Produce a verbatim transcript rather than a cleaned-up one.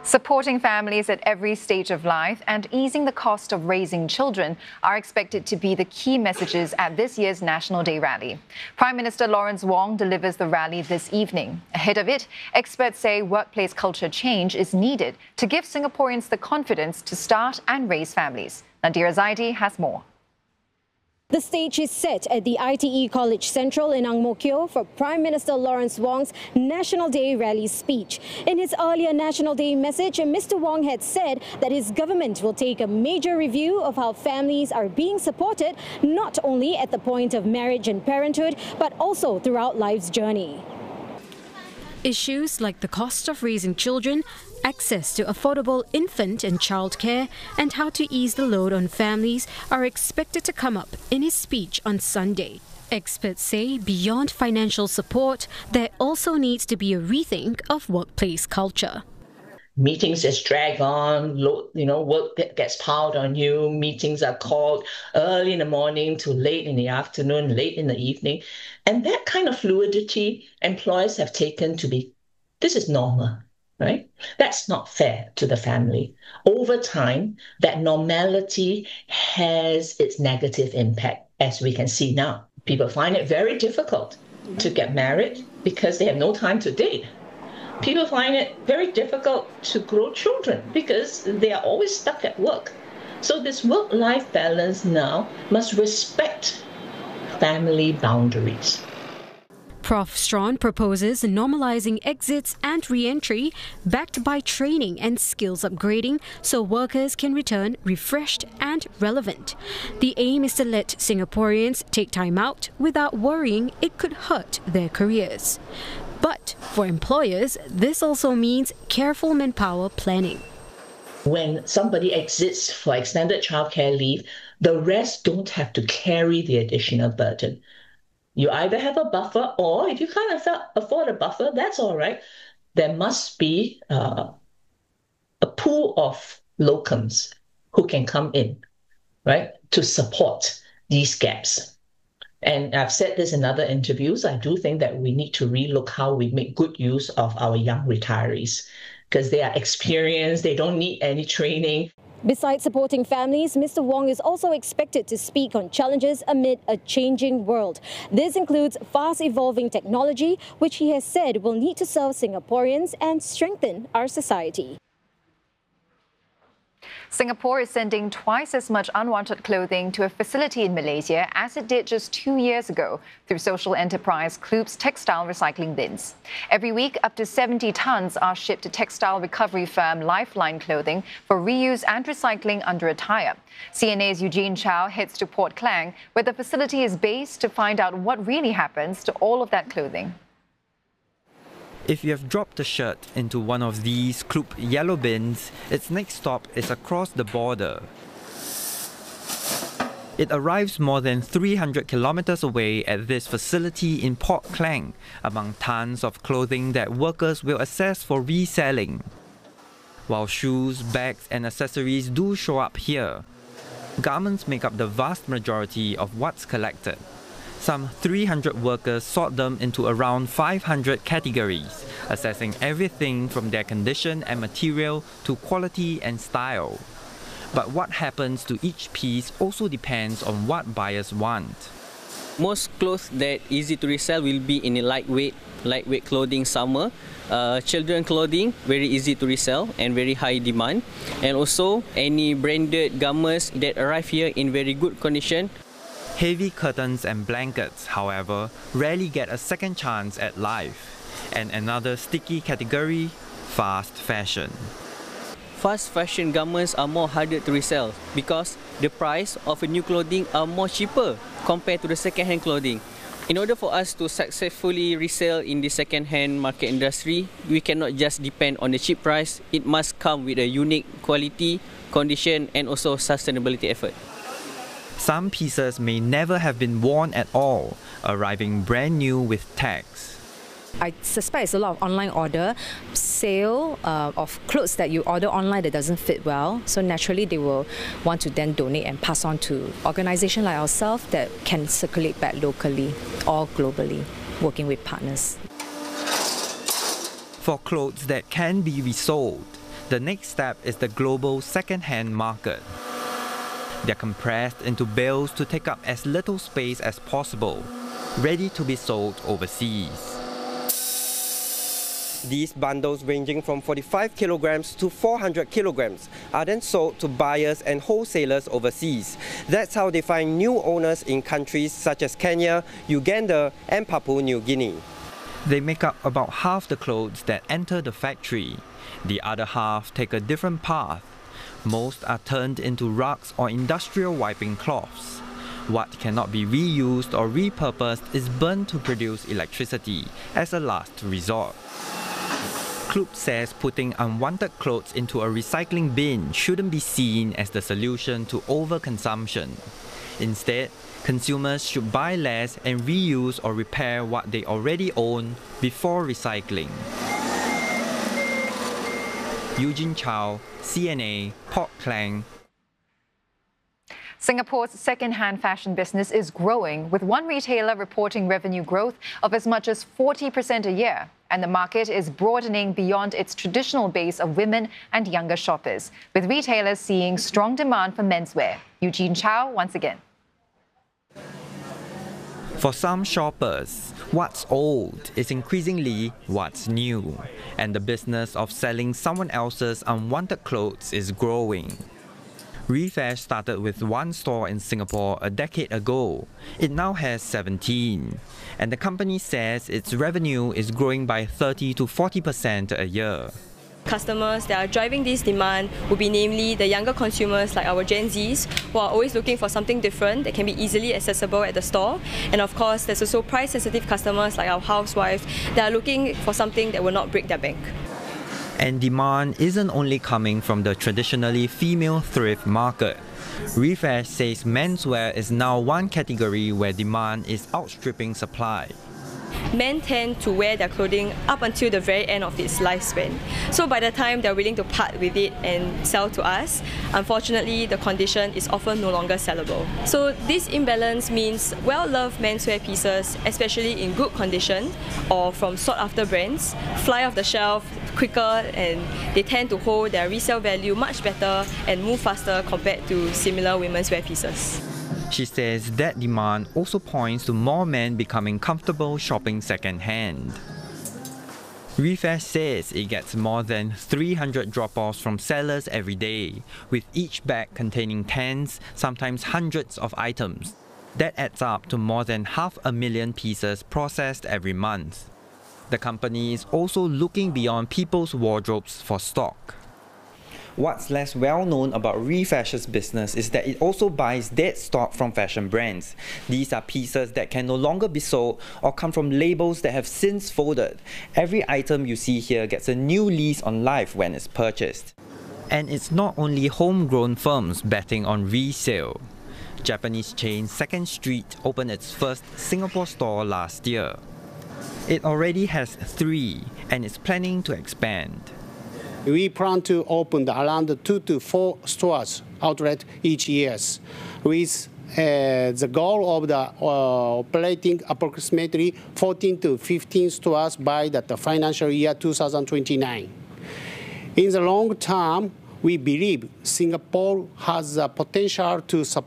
Supporting families at every stage of life and easing the cost of raising children are expected to be the key messages at this year's National Day rally. Prime Minister Lawrence Wong delivers the rally this evening. Ahead of it, experts say workplace culture change is needed to give Singaporeans the confidence to start and raise families. Nadira Zaidi has more. The stage is set at the I T E College Central in Ang Mo Kio for Prime Minister Lawrence Wong's National Day rally speech. In his earlier National Day message, Mister Wong had said that his government will take a major review of how families are being supported, not only at the point of marriage and parenthood, but also throughout life's journey. Issues like the cost of raising children, access to affordable infant and child care, and how to ease the load on families are expected to come up in his speech on Sunday. Experts say beyond financial support, there also needs to be a rethink of workplace culture. Meetings just drag on, you know, work gets piled on you. Meetings are called early in the morning to late in the afternoon, late in the evening. And that kind of fluidity employers have taken to be, this is normal, right? That's not fair to the family. Over time, that normality has its negative impact, as we can see now. People find it very difficult to get married because they have no time to date. People find it very difficult to grow children because they are always stuck at work. So this work-life balance now must respect family boundaries. Professor Strawn proposes normalizing exits and re-entry backed by training and skills upgrading so workers can return refreshed and relevant. The aim is to let Singaporeans take time out without worrying it could hurt their careers. But for employers, this also means careful manpower planning. When somebody exits for extended childcare leave, the rest don't have to carry the additional burden. You either have a buffer, or if you can't afford a buffer, that's all right. There must be uh, a pool of locums who can come in, right, to support these gaps. And I've said this in other interviews, I do think that we need to relook how we make good use of our young retirees because they are experienced, they don't need any training. Besides supporting families, Mister Wong is also expected to speak on challenges amid a changing world. This includes fast-evolving technology, which he has said will need to serve Singaporeans and strengthen our society. Singapore is sending twice as much unwanted clothing to a facility in Malaysia as it did just two years ago through social enterprise Kloop's textile recycling bins. Every week, up to seventy tonnes are shipped to textile recovery firm Lifeline Clothing for reuse and recycling under a tie-up. C N A's Eugene Chow heads to Port Klang, where the facility is based, to find out what really happens to all of that clothing. If you have dropped a shirt into one of these Kloop yellow bins, its next stop is across the border. It arrives more than three hundred kilometers away at this facility in Port Klang, among tons of clothing that workers will assess for reselling. While shoes, bags and accessories do show up here, garments make up the vast majority of what's collected. Some three hundred workers sort them into around five hundred categories, assessing everything from their condition and material to quality and style. But what happens to each piece also depends on what buyers want. Most clothes that easy to resell will be in a lightweight, lightweight clothing summer. Uh, children clothing, very easy to resell and very high demand. And also any branded garments that arrive here in very good condition. Heavy curtains and blankets, however, rarely get a second chance at life. And another sticky category, fast fashion. Fast fashion garments are more harder to resell because the price of a new clothing are more cheaper compared to the second-hand clothing. In order for us to successfully resell in the second-hand market industry, we cannot just depend on the cheap price. It must come with a unique quality, condition and also sustainability effort. Some pieces may never have been worn at all, arriving brand new with tags. I suspect it's a lot of online order, sale uh, of clothes that you order online that doesn't fit well. So naturally they will want to then donate and pass on to organisations like ourselves that can circulate back locally or globally, working with partners. For clothes that can be resold, The next step is the global second-hand market. They're compressed into bales to take up as little space as possible, ready to be sold overseas. These bundles ranging from forty-five kilograms to four hundred kilograms are then sold to buyers and wholesalers overseas. That's how they find new owners in countries such as Kenya, Uganda, and Papua New Guinea. They make up about half the clothes that enter the factory. The other half take a different path. Most are turned into rugs or industrial wiping cloths. What cannot be reused or repurposed is burned to produce electricity as a last resort. Kloop says putting unwanted clothes into a recycling bin shouldn't be seen as the solution to overconsumption. Instead, consumers should buy less and reuse or repair what they already own before recycling. Eugene Chow, C N A, Port Klang. Singapore's second-hand fashion business is growing, with one retailer reporting revenue growth of as much as forty percent a year. And the market is broadening beyond its traditional base of women and younger shoppers, with retailers seeing strong demand for menswear. Eugene Chow once again. For some shoppers, what's old is increasingly what's new, and the business of selling someone else's unwanted clothes is growing. Refash started with one store in Singapore a decade ago. It now has seventeen, and the company says its revenue is growing by thirty to forty percent a year. Customers that are driving this demand would be namely the younger consumers like our Gen Zs, who are always looking for something different that can be easily accessible at the store. And of course, there's also price-sensitive customers like our housewives that are looking for something that will not break their bank. And demand isn't only coming from the traditionally female thrift market. Refash says menswear is now one category where demand is outstripping supply. Men tend to wear their clothing up until the very end of its lifespan. So by the time they're willing to part with it and sell to us, unfortunately the condition is often no longer sellable. So this imbalance means well-loved menswear pieces, especially in good condition or from sought-after brands, fly off the shelf quicker, and they tend to hold their resale value much better and move faster compared to similar women's wear pieces. She says that demand also points to more men becoming comfortable shopping second-hand. Refash says it gets more than three hundred drop-offs from sellers every day, with each bag containing tens, sometimes hundreds of items. That adds up to more than half a million pieces processed every month. The company is also looking beyond people's wardrobes for stock. What's less well known about Refash's business is that it also buys dead stock from fashion brands. These are pieces that can no longer be sold or come from labels that have since folded. Every item you see here gets a new lease on life when it's purchased. And it's not only homegrown firms betting on resale. Japanese chain Second Street opened its first Singapore store last year. It already has three and is planning to expand. We plan to open around two to four stores outlet each year, with uh, the goal of the uh, operating approximately fourteen to fifteen stores by the, the financial year two thousand twenty-nine. In the long term, we believe Singapore has the potential to support